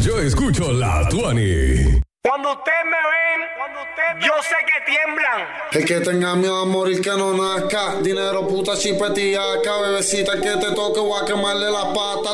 Yo escucho la Tuani. Cuando ustedes me ven, yo sé que tiemblan. El que tenga miedo a morir que no nazca. Dinero, puta, chipetiaca. Bebecita que te toque, voy a quemarle la pata.